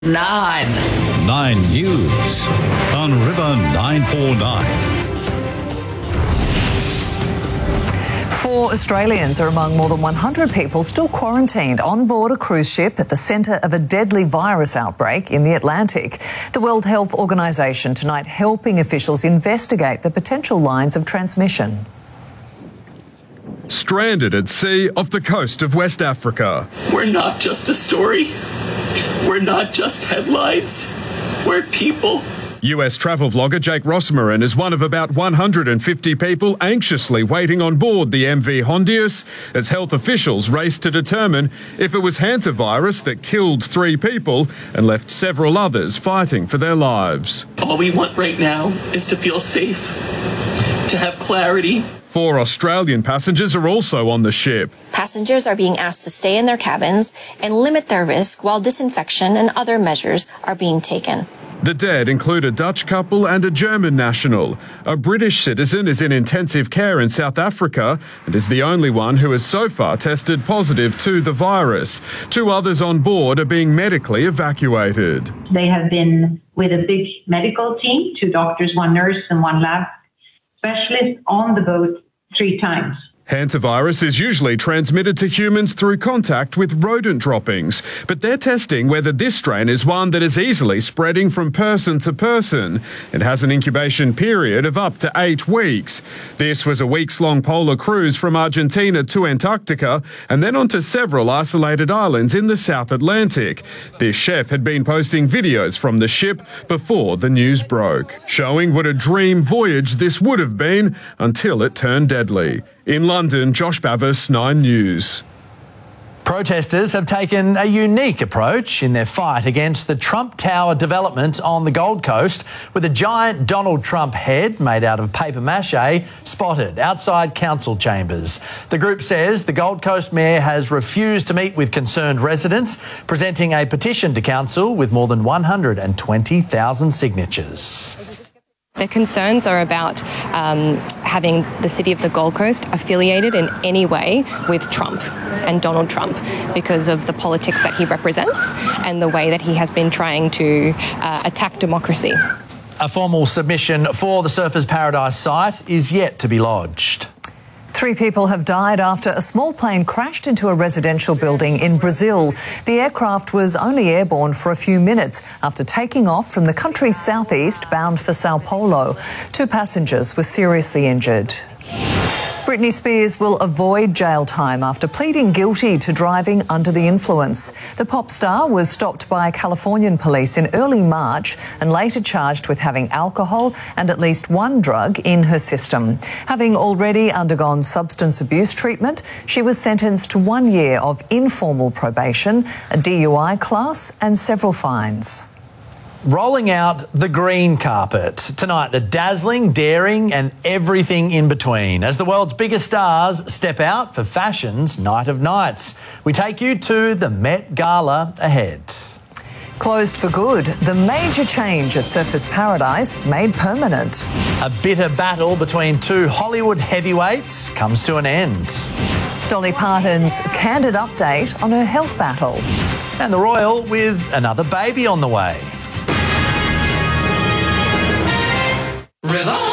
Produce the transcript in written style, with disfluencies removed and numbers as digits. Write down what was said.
9 News on River 949. 4 Australians are among more than 100 people still quarantined on board a cruise ship at the centre of a deadly virus outbreak in the Atlantic. The World Health Organization tonight helping officials investigate the potential lines of transmission. Stranded at sea off the coast of West Africa. We're not just a story. We're not just headlines. We're people. US travel vlogger Jake Rossmarin is one of about 150 people anxiously waiting on board the MV Hondius as health officials race to determine if it was hantavirus that killed 3 people and left several others fighting for their lives. All we want right now is to feel safe, to have clarity. 4 Australian passengers are also on the ship. Passengers are being asked to stay in their cabins and limit their risk while disinfection and other measures are being taken. The dead include a Dutch couple and a German national. A British citizen is in intensive care in South Africa and is the only one who has so far tested positive to the virus. 2 others on board are being medically evacuated. They have been with a big medical team, 2 doctors, 1 nurse and 1 lab specialist on the boat 3 times. Hantavirus is usually transmitted to humans through contact with rodent droppings, but they're testing whether this strain is one that is easily spreading from person to person. It has an incubation period of up to 8 weeks. This was a weeks-long polar cruise from Argentina to Antarctica and then onto several isolated islands in the South Atlantic. This chef had been posting videos from the ship before the news broke, showing what a dream voyage this would have been until it turned deadly. In London, Josh Bavis, 9 News. Protesters have taken a unique approach in their fight against the Trump Tower development on the Gold Coast, with a giant Donald Trump head made out of paper mache spotted outside council chambers. The group says the Gold Coast mayor has refused to meet with concerned residents, presenting a petition to council with more than 120,000 signatures. Their concerns are about having the city of the Gold Coast affiliated in any way with Trump and Donald Trump because of the politics that he represents and the way that he has been trying to attack democracy. A formal submission for the Surfers Paradise site is yet to be lodged. 3 people have died after a small plane crashed into a residential building in Brazil. The aircraft was only airborne for a few minutes after taking off from the country's southeast bound for Sao Paulo. 2 passengers were seriously injured. Britney Spears will avoid jail time after pleading guilty to driving under the influence. The pop star was stopped by Californian police in early March and later charged with having alcohol and at least 1 drug in her system. Having already undergone substance abuse treatment, she was sentenced to 1 year of informal probation, a DUI class and several fines. Rolling out the green carpet. Tonight, the dazzling, daring and everything in between as the world's biggest stars step out for fashion's Night of Nights. We take you to the Met Gala ahead. Closed for good, the major change at Surfers Paradise made permanent. A bitter battle between 2 Hollywood heavyweights comes to an end. Dolly Parton's candid update on her health battle. And the Royal with another baby on the way. River